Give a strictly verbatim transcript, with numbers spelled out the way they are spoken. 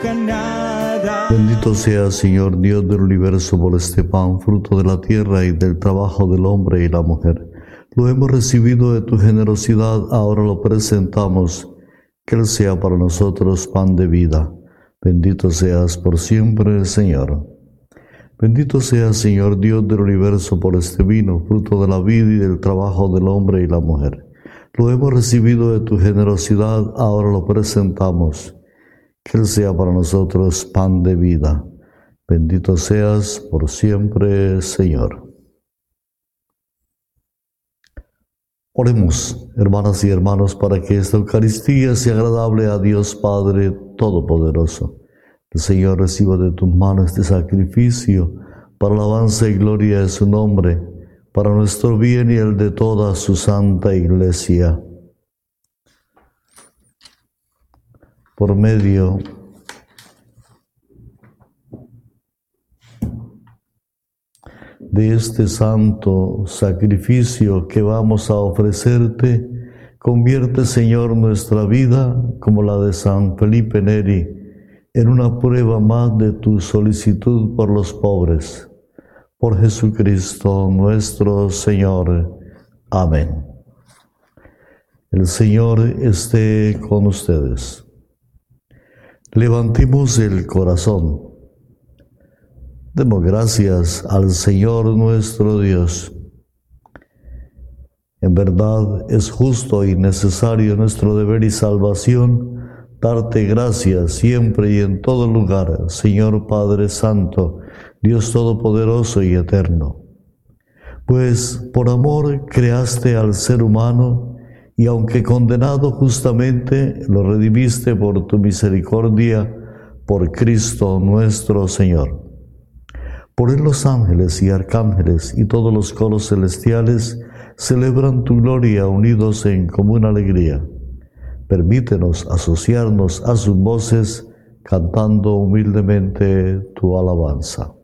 Bendito sea, Señor Dios del universo, por este pan, fruto de la tierra y del trabajo del hombre y la mujer. Lo hemos recibido de tu generosidad, ahora lo presentamos. Que Él sea para nosotros pan de vida. Bendito seas por siempre, Señor. Bendito sea, Señor Dios del universo, por este vino, fruto de la vida y del trabajo del hombre y la mujer. Lo hemos recibido de tu generosidad, ahora lo presentamos. Que Él sea para nosotros pan de vida. Bendito seas por siempre, Señor. Oremos, hermanas y hermanos, para que esta Eucaristía sea agradable a Dios Padre Todopoderoso. El Señor reciba de tus manos este sacrificio para alabanza y gloria de su nombre, para nuestro bien y el de toda su santa Iglesia. Por medio de este santo sacrificio que vamos a ofrecerte, convierte, Señor, nuestra vida, como la de San Felipe Neri, en una prueba más de tu solicitud por los pobres. Por Jesucristo nuestro Señor. Amén. El Señor esté con ustedes. Levantemos el corazón. Demos gracias al Señor nuestro Dios. En verdad es justo y necesario nuestro deber y salvación darte gracias siempre y en todo lugar, Señor Padre Santo, Dios Todopoderoso y Eterno. Pues por amor creaste al ser humano y aunque condenado justamente, lo redimiste por tu misericordia, por Cristo nuestro Señor. Por él los ángeles y arcángeles y todos los coros celestiales celebran tu gloria unidos en común alegría. Permítenos asociarnos a sus voces cantando humildemente tu alabanza.